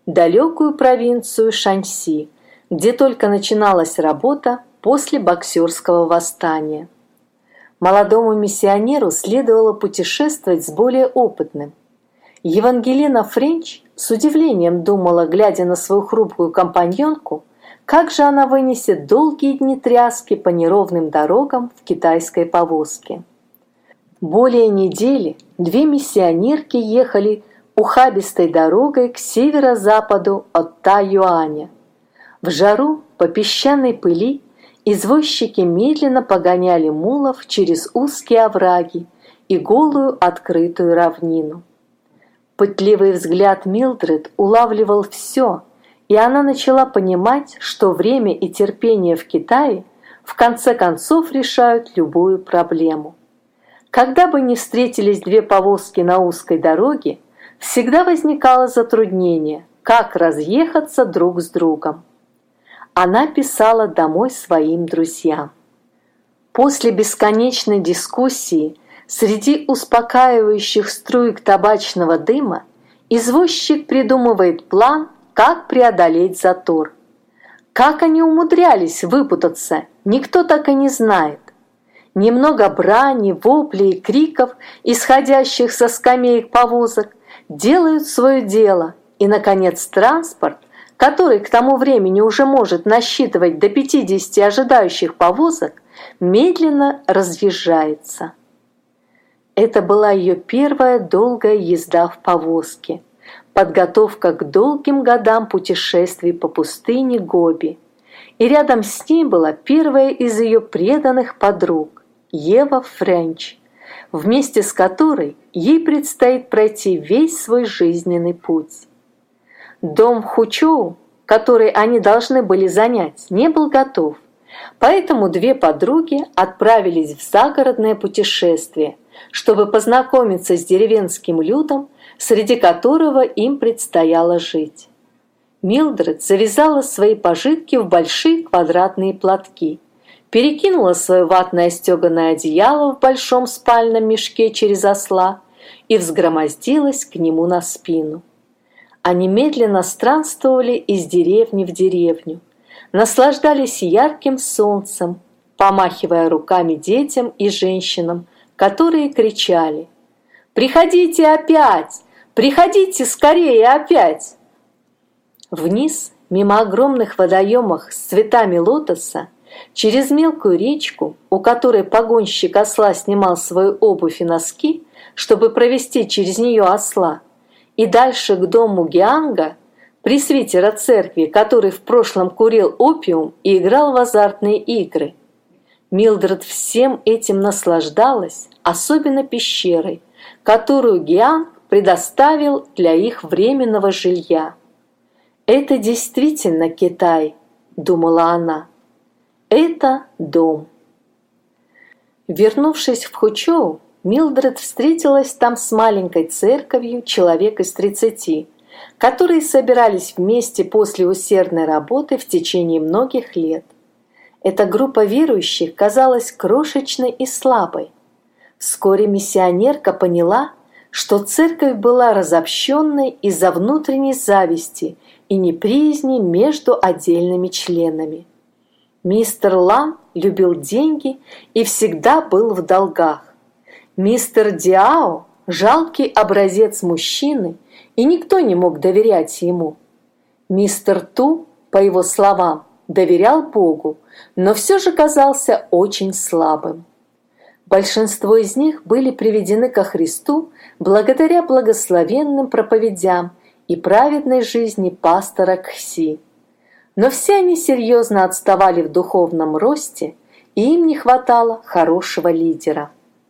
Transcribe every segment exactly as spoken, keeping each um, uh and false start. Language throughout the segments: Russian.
далекую провинцию Шаньси, где только начиналась работа после боксерского восстания. Молодому миссионеру следовало путешествовать с более опытным. Евангелина Френч с удивлением думала, глядя на свою хрупкую компаньонку, как же она вынесет долгие дни тряски по неровным дорогам в китайской повозке. Более недели две миссионерки ехали ухабистой дорогой к северо-западу от Тайюаня. В жару по песчаной пыли извозчики медленно погоняли мулов через узкие овраги и голую открытую равнину. Пытливый взгляд Милдред улавливал все, и она начала понимать, что время и терпение в Китае в конце концов решают любую проблему. Когда бы ни встретились две повозки на узкой дороге, всегда возникало затруднение, как разъехаться друг с другом. Она писала домой своим друзьям. После бесконечной дискуссии среди успокаивающих струек табачного дыма извозчик придумывает план, как преодолеть затор. Как они умудрялись выпутаться, никто так и не знает. Немного брани, воплей и криков, исходящих со скамеек повозок, делают свое дело, и, наконец, транспорт, который к тому времени уже может насчитывать до пятидесяти ожидающих повозок, медленно разъезжается. Это была ее первая долгая езда в повозке, подготовка к долгим годам путешествий по пустыне Гоби. И рядом с ней была первая из ее преданных подруг, Ева Френч, вместе с которой ей предстоит пройти весь свой жизненный путь. Дом в Хучоу, который они должны были занять, не был готов, поэтому две подруги отправились в загородное путешествие, чтобы познакомиться с деревенским людом, среди которого им предстояло жить. Милдред завязала свои пожитки в большие квадратные платки, перекинула свое ватное стеганое одеяло в большом спальном мешке через осла и взгромоздилась к нему на спину. Они медленно странствовали из деревни в деревню, наслаждались ярким солнцем, помахивая руками детям и женщинам, которые кричали: «Приходите опять! Приходите скорее опять!» Вниз, мимо огромных водоемов с цветами лотоса, через мелкую речку, у которой погонщик осла снимал свою обувь и носки, чтобы провести через нее осла, и дальше к дому Гианга, пресвитера церкви, который в прошлом курил опиум и играл в азартные игры. Милдред всем этим наслаждалась, особенно пещерой, которую Гианг предоставил для их временного жилья. «Это действительно Китай», — думала она. «Это дом». Вернувшись в Хучоу, Милдред встретилась там с маленькой церковью человек из тридцати, которые собирались вместе после усердной работы в течение многих лет. Эта группа верующих казалась крошечной и слабой. Вскоре миссионерка поняла, что церковь была разобщенной из-за внутренней зависти и неприязни между отдельными членами. Мистер Лам любил деньги и всегда был в долгах. Мистер Диао – жалкий образец мужчины, и никто не мог доверять ему. Мистер Ту, по его словам, доверял Богу, но все же казался очень слабым. Большинство из них были приведены ко Христу благодаря благословенным проповедям и праведной жизни пастора Кхси. Но все они серьезно отставали в духовном росте, и им не хватало хорошего лидера.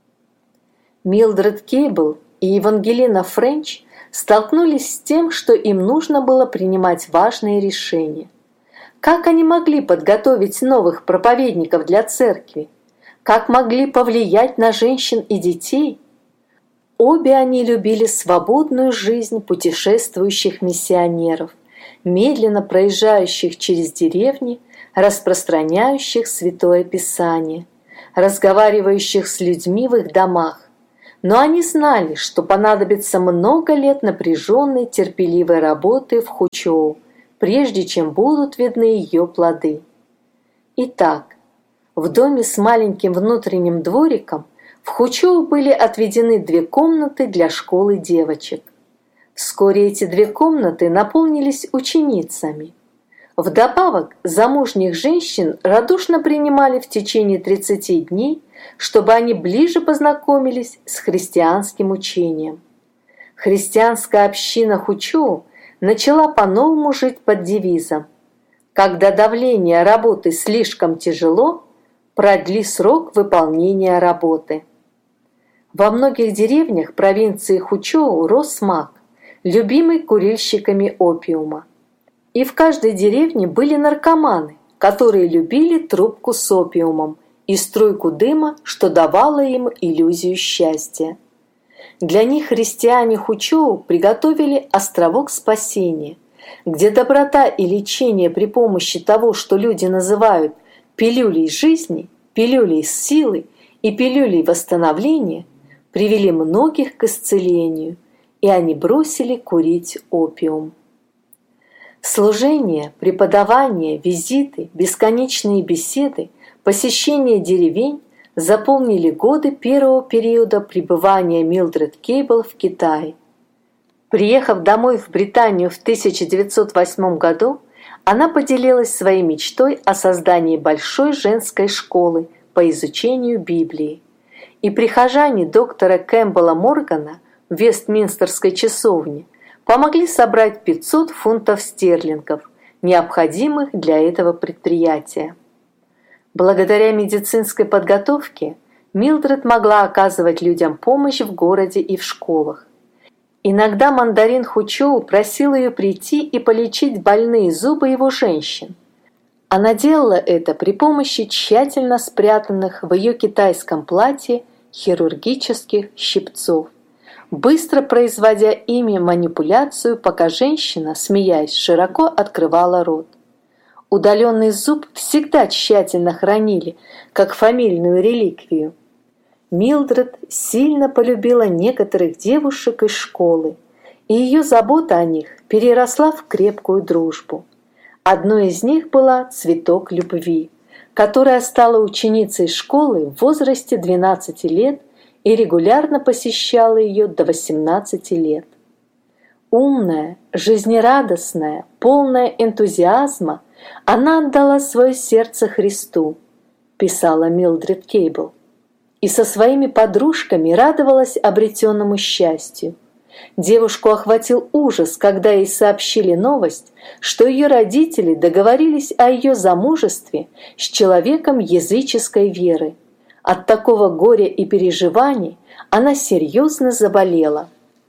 Милдред Кейбл и Евангелина Френч столкнулись с тем, что им нужно было принимать важные решения. Как они могли подготовить новых проповедников для церкви? Как могли повлиять на женщин и детей? Обе они любили свободную жизнь путешествующих миссионеров, медленно проезжающих через деревни, распространяющих Святое Писание, разговаривающих с людьми в их домах, Но они знали, что понадобится много лет напряженной, терпеливой работы в Хучоу, прежде чем будут видны ее плоды. Итак, в доме с маленьким внутренним двориком в Хучоу были отведены две комнаты для школы девочек. Вскоре эти две комнаты наполнились ученицами. Вдобавок, замужних женщин радушно принимали в течение тридцати дней, чтобы они ближе познакомились с христианским учением. Христианская община Хучоу начала по-новому жить под девизом: «Когда давление работы слишком тяжело, продли срок выполнения работы». Во многих деревнях провинции Хучоу рос мак, любимый курильщиками опиума. И в каждой деревне были наркоманы, которые любили трубку с опиумом и струйку дыма, что давало им иллюзию счастья. Для них христиане Хучоу приготовили островок спасения, где доброта и лечение при помощи того, что люди называют пилюлей жизни, пилюлей силы и пилюлей восстановления, привели многих к исцелению, и они бросили курить опиум. Служение, преподавание, визиты, бесконечные беседы, посещение деревень заполнили годы первого периода пребывания Милдред Кейбл в Китае. Приехав домой в Британию в тысяча девятьсот восьмом году, она поделилась своей мечтой о создании большой женской школы по изучению Библии. И прихожане доктора Кэмпбелла Моргана в Вестминстерской часовне помогли собрать пятьсот фунтов стерлингов, необходимых для этого предприятия. Благодаря медицинской подготовке Милдред могла оказывать людям помощь в городе и в школах. Иногда мандарин Хучоу просил ее прийти и полечить больные зубы его женщин. Она делала это при помощи тщательно спрятанных в ее китайском платье хирургических щипцов, быстро производя ими манипуляцию, пока женщина, смеясь, широко открывала рот. Удаленный зуб всегда тщательно хранили, как фамильную реликвию. Милдред сильно полюбила некоторых девушек из школы, и ее забота о них переросла в крепкую дружбу. Одной из них была Цветок Любви, которая стала ученицей школы в возрасте двенадцати лет и регулярно посещала ее до восемнадцати лет. Умная, жизнерадостная, полная энтузиазма, она отдала свое сердце Христу, писала Милдред Кейбл, и со своими подружками радовалась обретенному счастью. Девушку охватил ужас, когда ей сообщили новость, что ее родители договорились о ее замужестве с человеком языческой веры. От такого горя и переживаний она серьезно заболела.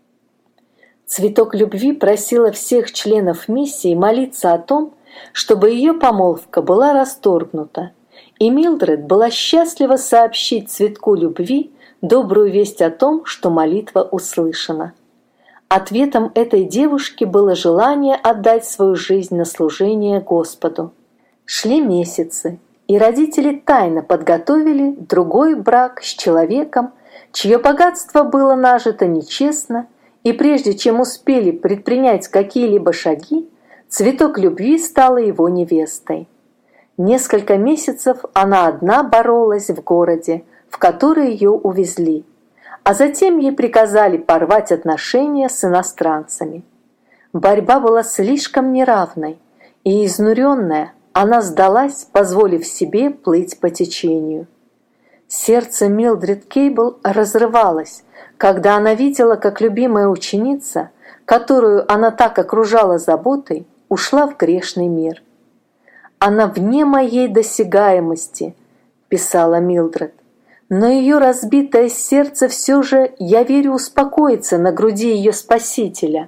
Цветок Любви просила всех членов миссии молиться о том, чтобы ее помолвка была расторгнута, и Милдред была счастлива сообщить Цветку Любви добрую весть о том, что молитва услышана. Ответом этой девушки было желание отдать свою жизнь на служение Господу. Шли месяцы, и родители тайно подготовили другой брак с человеком, чье богатство было нажито нечестно, и прежде чем успели предпринять какие-либо шаги, Цветок Любви стала его невестой. Несколько месяцев она одна боролась в городе, в который ее увезли, а затем ей приказали порвать отношения с иностранцами. Борьба была слишком неравной, и изнуренная она сдалась, позволив себе плыть по течению. Сердце Милдред Кейбл разрывалось, когда она видела, как любимая ученица, которую она так окружала заботой, ушла в грешный мир. «Она вне моей досягаемости», – писала Милдред, «но ее разбитое сердце все же, я верю, успокоится на груди ее Спасителя».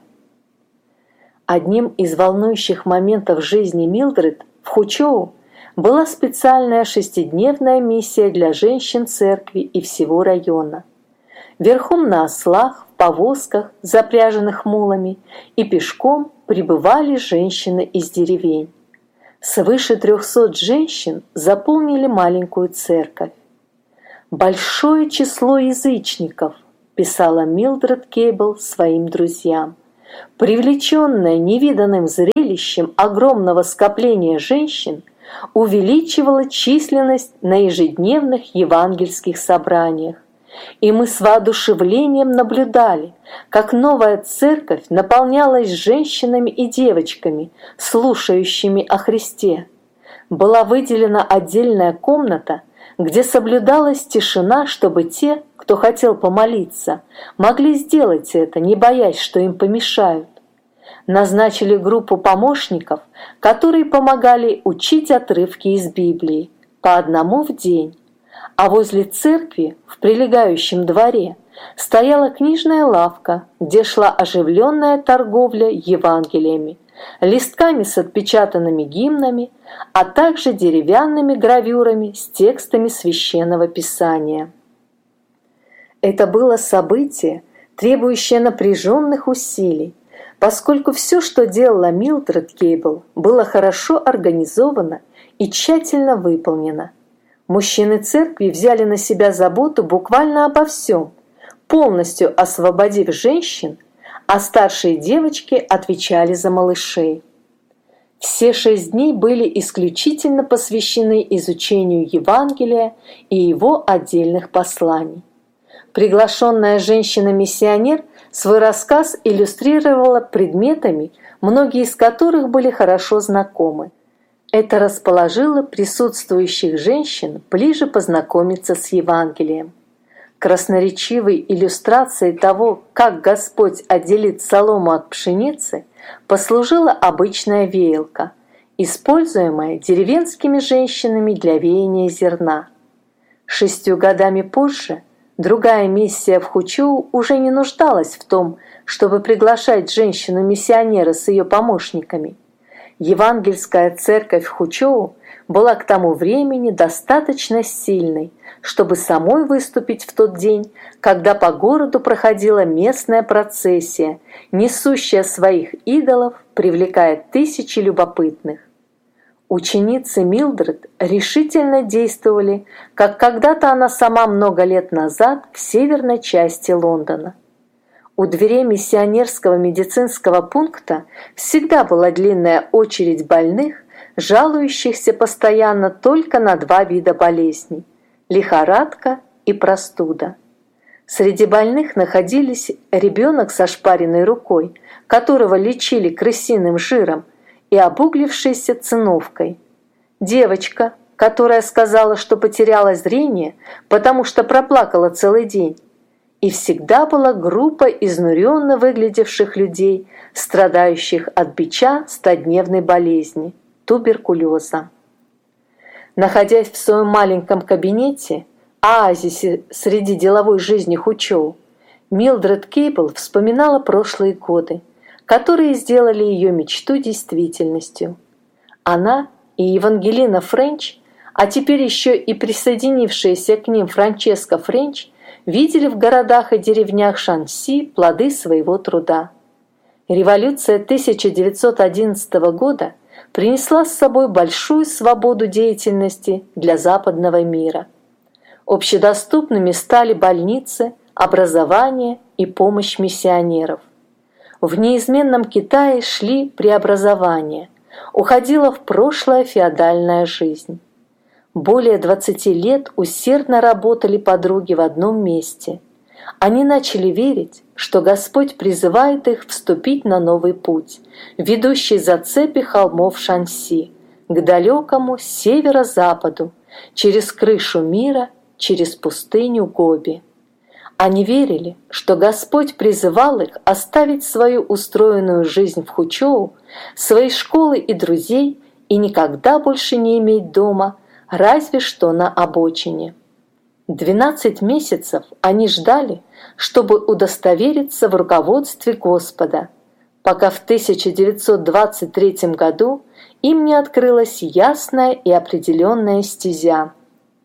Одним из волнующих моментов жизни Милдред в Хучоу была специальная шестидневная миссия для женщин церкви и всего района. Верхом на ослах, в повозках, запряженных мулами, и пешком прибывали женщины из деревень. Свыше трехсот женщин заполнили маленькую церковь. «Большое число язычников», писала Милдред Кейбл своим друзьям. Привлеченная невиданным зрелищем огромного скопления женщин, увеличивала численность на ежедневных евангельских собраниях. И мы с воодушевлением наблюдали, как новая церковь наполнялась женщинами и девочками, слушающими о Христе. Была выделена отдельная комната, где соблюдалась тишина, чтобы те, кто хотел помолиться, могли сделать это, не боясь, что им помешают. Назначили группу помощников, которые помогали учить отрывки из Библии, по одному в день. А возле церкви, в прилегающем дворе, стояла книжная лавка, где шла оживленная торговля Евангелиями, листками с отпечатанными гимнами, а также деревянными гравюрами с текстами Священного Писания. Это было событие, требующее напряженных усилий, поскольку все, что делала Милдред Кейбл, было хорошо организовано и тщательно выполнено. Мужчины церкви взяли на себя заботу буквально обо всем, полностью освободив женщин, а старшие девочки отвечали за малышей. Все шесть дней были исключительно посвящены изучению Евангелия и его отдельных посланий. Приглашенная женщина-миссионер свой рассказ иллюстрировала предметами, многие из которых были хорошо знакомы. Это расположило присутствующих женщин ближе познакомиться с Евангелием. Красноречивой иллюстрацией того, как Господь отделит солому от пшеницы, послужила обычная веялка, используемая деревенскими женщинами для веяния зерна. Шестью годами позже другая миссия в Хучоу уже не нуждалась в том, чтобы приглашать женщину-миссионера с ее помощниками. Евангельская церковь в Хучоу была к тому времени достаточно сильной, чтобы самой выступить в тот день, когда по городу проходила местная процессия, несущая своих идолов, привлекая тысячи любопытных. Ученицы Милдред решительно действовали, как когда-то она сама много лет назад в северной части Лондона. У дверей миссионерского медицинского пункта всегда была длинная очередь больных, жалующихся постоянно только на два вида болезней – лихорадка и простуда. Среди больных находились ребенок со ошпаренной рукой, которого лечили крысиным жиром, и обуглившейся циновкой. Девочка, которая сказала, что потеряла зрение, потому что проплакала целый день. И всегда была группа изнуренно выглядевших людей, страдающих от бича стодневной болезни – туберкулеза. Находясь в своем маленьком кабинете, оазисе среди деловой жизни Хучоу, Милдред Кейбл вспоминала прошлые годы, которые сделали ее мечту действительностью. Она и Евангелина Френч, а теперь еще и присоединившаяся к ним Франческа Френч, видели в городах и деревнях Шанси плоды своего труда. Революция тысяча девятьсот одиннадцатого года принесла с собой большую свободу деятельности для западного мира. Общедоступными стали больницы, образование и помощь миссионеров. В неизменном Китае шли преобразования, уходила в прошлое феодальная жизнь. Более двадцати лет усердно работали подруги в одном месте. Они начали верить, что Господь призывает их вступить на новый путь, ведущий за цепи холмов Шанси, к далекому северо-западу, через крышу мира, через пустыню Гоби. Они верили, что Господь призывал их оставить свою устроенную жизнь в Хучоу, свои школы и друзей и никогда больше не иметь дома, разве что на обочине. Двенадцать месяцев они ждали, чтобы удостовериться в руководстве Господа, пока в тысяча девятьсот двадцать третьем году им не открылась ясная и определенная стезя.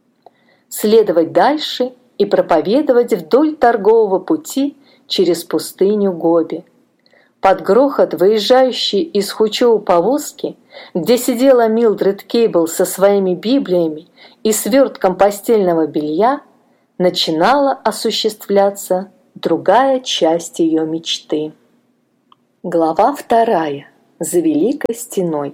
Следовать дальше и проповедовать вдоль торгового пути через пустыню Гоби. Под грохот выезжающей из Хучоу повозки, где сидела Милдред Кейбл со своими Библиями и свертком постельного белья, начинало осуществляться другая часть ее мечты. Глава вторая. За Великой стеной.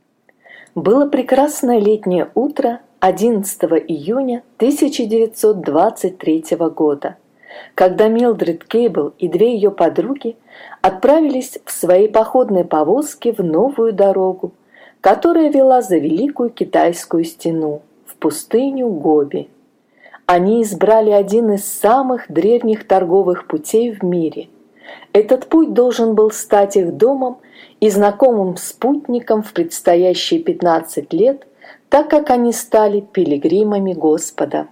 Было прекрасное летнее утро одиннадцатого июня тысяча девятьсот двадцать третьего года, когда Милдред Кейбл и две ее подруги отправились в своей походной повозке в новую дорогу, которая вела за Великую Китайскую стену, в пустыню Гоби. Они избрали один из самых древних торговых путей в мире. Этот путь должен был стать их домом и знакомым спутником в предстоящие пятнадцать лет, так как они стали пилигримами Господа.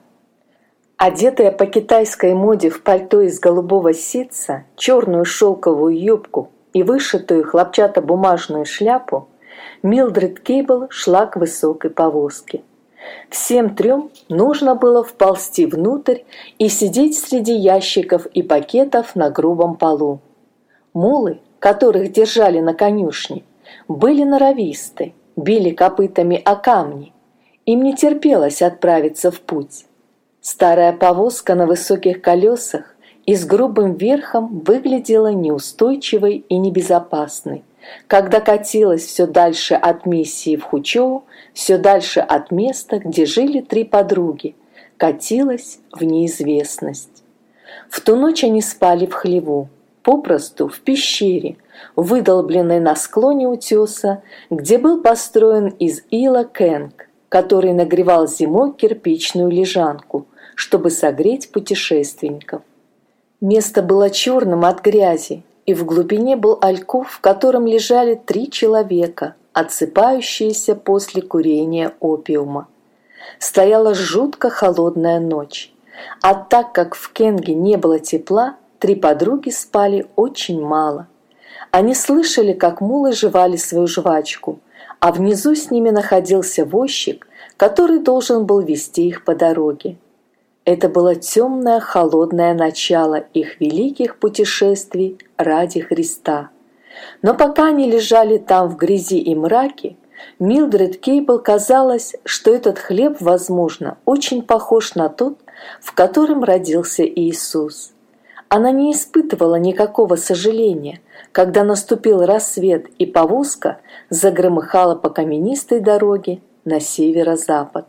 Одетая по китайской моде в пальто из голубого ситца, черную шелковую юбку и вышитую хлопчатобумажную шляпу, Милдред Кейбл шла к высокой повозке. Всем трем нужно было вползти внутрь и сидеть среди ящиков и пакетов на грубом полу. Мулы, которых держали на конюшне, были норовисты, били копытами о камни. Им не терпелось отправиться в путь. Старая повозка на высоких колесах и с грубым верхом выглядела неустойчивой и небезопасной, когда катилась все дальше от миссии в Хучоу, все дальше от места, где жили три подруги, катилась в неизвестность. В ту ночь они спали в хлеву, попросту в пещере, выдолбленной на склоне утеса, где был построен из ила кэнг, который нагревал зимой кирпичную лежанку, чтобы согреть путешественников. Место было черным от грязи, и в глубине был альков, в котором лежали три человека, отсыпающиеся после курения опиума. Стояла жутко холодная ночь, а так как в кэнге не было тепла, три подруги спали очень мало. Они слышали, как мулы жевали свою жвачку, а внизу с ними находился возчик, который должен был вести их по дороге. Это было темное, холодное начало их великих путешествий ради Христа. Но пока они лежали там в грязи и мраке, Милдред Кейбл казалось, что этот хлеб, возможно, очень похож на тот, в котором родился Иисус. Она не испытывала никакого сожаления, когда наступил рассвет и повозка загромыхала по каменистой дороге на северо-запад.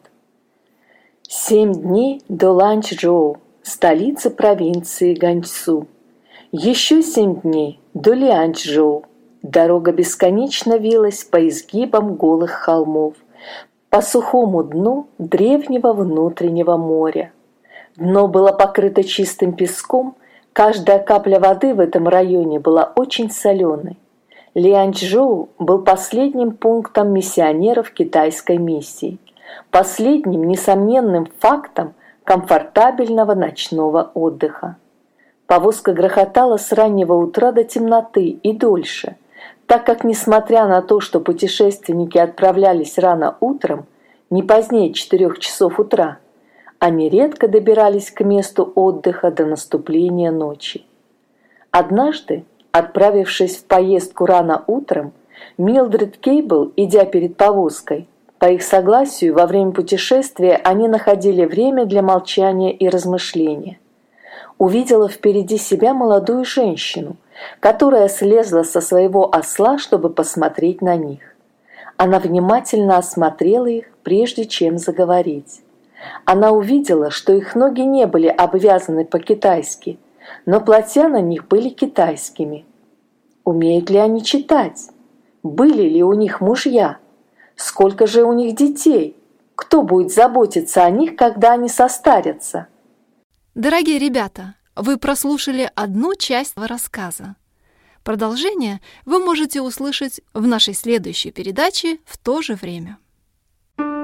Семь дней до Ланчжоу, столицы провинции Ганьсу. Еще семь дней до Лянчжоу. Дорога бесконечно вилась по изгибам голых холмов, по сухому дну древнего внутреннего моря. Дно было покрыто чистым песком, каждая капля воды в этом районе была очень соленой. Лянчжоу был последним пунктом миссионеров китайской миссии, последним несомненным фактом комфортабельного ночного отдыха. Повозка грохотала с раннего утра до темноты и дольше, так как, несмотря на то, что путешественники отправлялись рано утром, не позднее четырех часов утра, они редко добирались к месту отдыха до наступления ночи. Однажды, отправившись в поездку рано утром, Милдред Кейбл, идя перед повозкой, по их согласию, во время путешествия они находили время для молчания и размышления, увидела впереди себя молодую женщину, которая слезла со своего осла, чтобы посмотреть на них. Она внимательно осмотрела их, прежде чем заговорить. Она увидела, что их ноги не были обвязаны по-китайски, но платья на них были китайскими. Умеют ли они читать? Были ли у них мужья? Сколько же у них детей? Кто будет заботиться о них, когда они состарятся? Дорогие ребята, вы прослушали одну часть рассказа. Продолжение вы можете услышать в нашей следующей передаче в то же время.